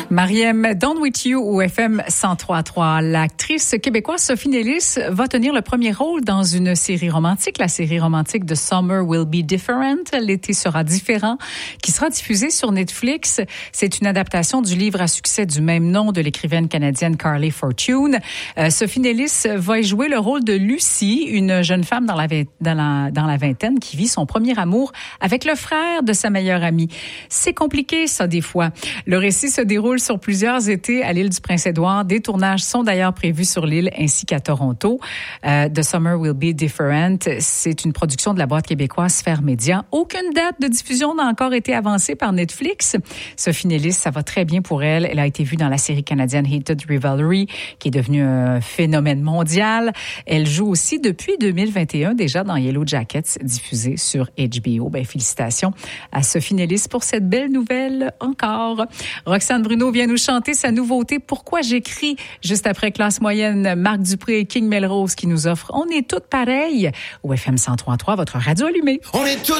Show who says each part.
Speaker 1: Mariem, Done With You au FM 103.3. L'actrice québécoise Sophie Nellis va tenir le premier rôle dans une série romantique, la série romantique The Summer Will Be Different. L'été sera différent, qui sera diffusée sur Netflix. C'est une adaptation du livre à succès du même nom de l'écrivaine canadienne Carly Fortune. Sophie Nellis va y jouer le rôle de Lucie, une jeune femme dans la vingtaine qui vit son premier amour avec le frère de sa meilleure amie. C'est compliqué, ça, des fois. Le récit se déroule sur plusieurs étés à l'île du Prince-Édouard. Des tournages sont d'ailleurs prévus sur l'île ainsi qu'à Toronto. The Summer Will Be Different, c'est une production de la boîte québécoise Sphère Média. Aucune date de diffusion n'a encore été avancée par Netflix. Sophie Nellis, ça va très bien pour elle. Elle a été vue dans la série canadienne Hated Rivalry, qui est devenue un phénomène mondial. Elle joue aussi depuis 2021 déjà dans Yellow Jackets, diffusé sur HBO. Félicitations à Sophie Nellis pour cette belle nouvelle encore. Roxane Bruno vient nous chanter sa nouveauté « Pourquoi j'écris » juste après Classe moyenne, Marc Dupré et King Melrose qui nous offrent « On est toutes pareilles » au FM 103.3, votre radio allumée.
Speaker 2: On est toutes